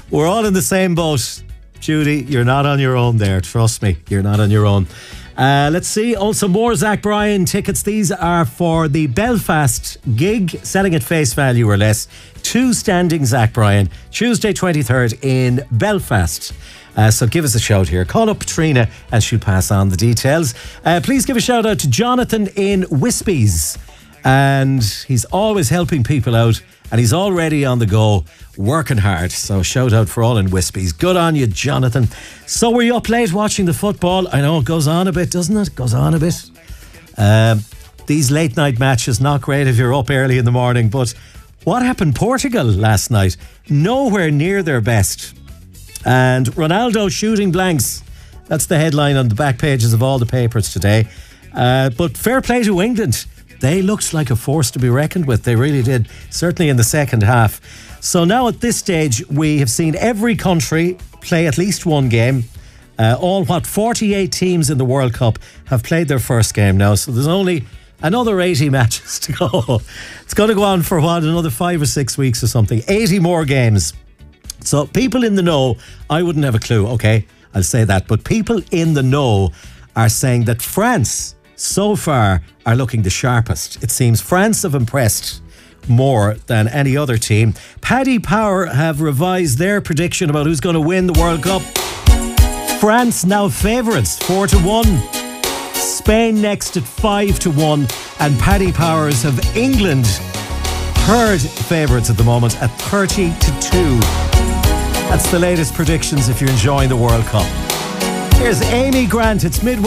We're all in the same boat. Judy, you're not on your own there. Trust me, you're not on your own. Let's see. Also, more Zach Bryan tickets. These are for the Belfast gig, selling at face value or less. 2 standing Zach Bryan, Tuesday 23rd in Belfast. So give us a shout here. Call up Patrina and she'll pass on the details. Please give a shout out to Jonathan in Wispies. And he's always helping people out. And he's already on the go, working hard. So shout out for all in Wispies. Good on you, Jonathan. So were you up late watching the football? I know it goes on a bit, doesn't it? It goes on a bit. These late night matches, not great if you're up early in the morning. But what happened Portugal last night? Nowhere near their best. And Ronaldo shooting blanks. That's the headline on the back pages of all the papers today. But fair play to England. They looked like a force to be reckoned with. They really did, certainly in the second half. So now at this stage, we have seen every country play at least one game. 48 teams in the World Cup have played their first game now. So there's only another 80 matches to go. It's going to go on for another 5 or 6 weeks or something. 80 more games. So people in the know, I wouldn't have a clue, okay? I'll say that. But people in the know are saying that France so far are looking the sharpest. It seems France have impressed more than any other team. Paddy Power have revised their prediction about who's going to win the World Cup. France now favourites 4-1. Spain next at 5-1. And Paddy Powers have England third favourites at the moment at 30-2. That's the latest predictions if you're enjoying the World Cup. Here's Amy Grant. It's midway.